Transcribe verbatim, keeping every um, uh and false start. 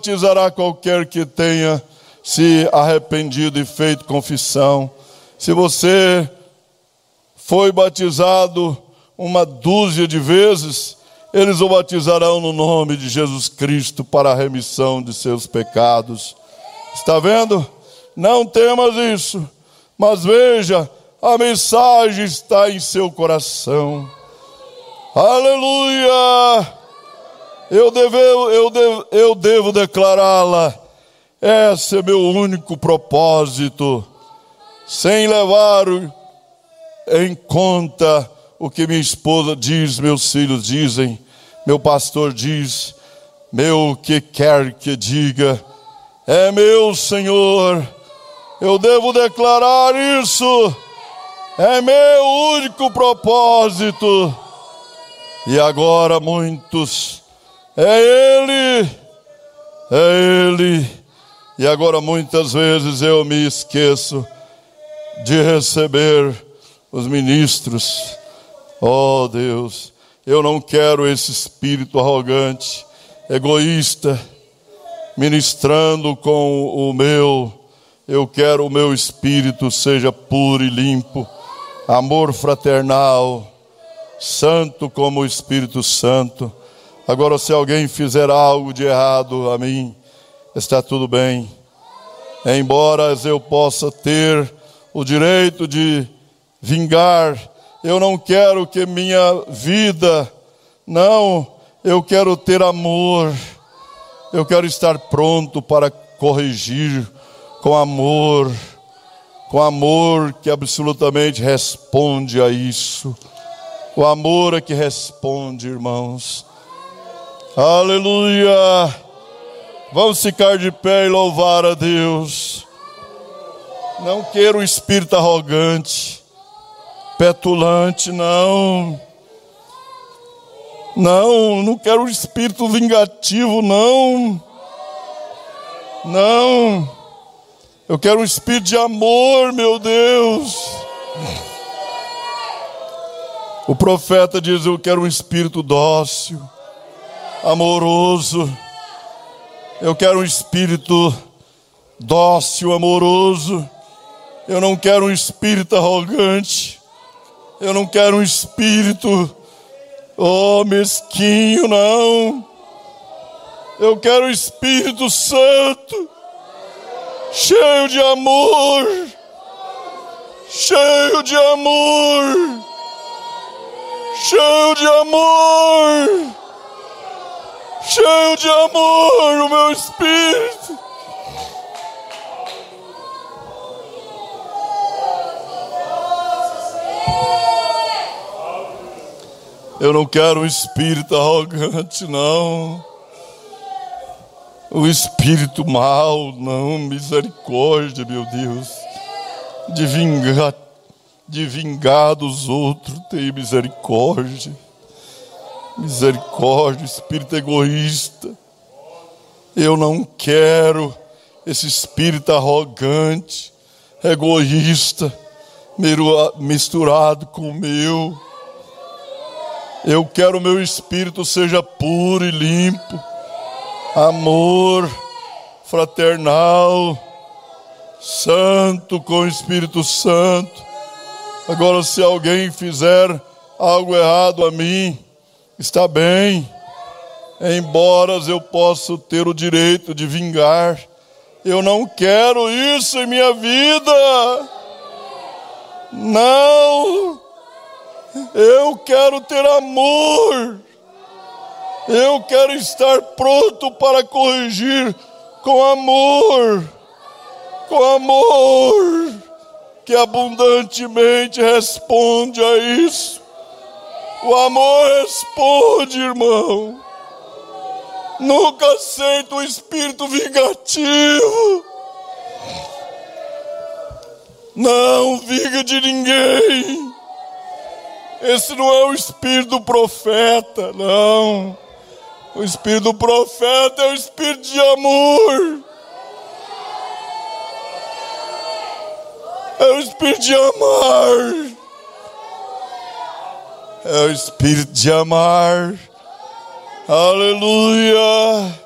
batizará qualquer que tenha se arrependido e feito confissão. Se você foi batizado uma dúzia de vezes, eles o batizarão no nome de Jesus Cristo para a remissão de seus pecados. Está vendo? Não temas isso, mas veja, a mensagem está em seu coração. Aleluia! Eu devo, eu devo, eu devo declará-la. Esse é meu único propósito, sem levar em conta o que minha esposa diz, meus filhos dizem, meu pastor diz, meu que quer que diga, é meu Senhor. Eu devo declarar isso, é meu único propósito. E agora muitos, é Ele, é Ele. E agora muitas vezes eu me esqueço de receber os ministros. Oh Deus, eu não quero esse espírito arrogante, egoísta, ministrando com o meu. Eu quero o meu espírito seja puro e limpo, amor fraternal, santo como o Espírito Santo. Agora, se alguém fizer algo de errado a mim, está tudo bem. Embora eu possa ter o direito de vingar, eu não quero que minha vida, não, eu quero ter amor. Eu quero estar pronto para corrigir com amor, com amor que absolutamente responde a isso. O amor é que responde, irmãos. Aleluia! Vamos ficar de pé e louvar a Deus. Não quero um espírito arrogante, petulante, não. Não, não quero um espírito vingativo, não. Não. Eu quero um espírito de amor, meu Deus. O profeta diz, eu quero um espírito dócil, amoroso. Eu quero um espírito dócil, amoroso. Eu não quero um espírito arrogante. Eu não quero um espírito, oh, mesquinho, não. Eu quero o Espírito Santo, cheio de amor, cheio de amor, cheio de amor. Cheio de amor, o meu espírito. Eu não quero um espírito arrogante, não. Um espírito mau, não. Misericórdia, meu Deus. De vingar, de vingar dos outros, tem misericórdia. Misericórdia, espírito egoísta. Eu não quero esse espírito arrogante, egoísta, misturado com o meu. Eu quero o meu espírito seja puro e limpo, amor, fraternal, santo com o Espírito Santo. Agora, se alguém fizer algo errado a mim, está bem, embora eu possa ter o direito de vingar. Eu não quero isso em minha vida. Não. Eu quero ter amor. Eu quero estar pronto para corrigir com amor. Com amor que abundantemente responde a isso. O amor responde, irmão. Nunca aceita um espírito vingativo. Não vinga de ninguém. Esse não é o espírito do profeta, não. O espírito do profeta é o espírito de amor. É o espírito de amar. É o espírito de amar. Aleluia.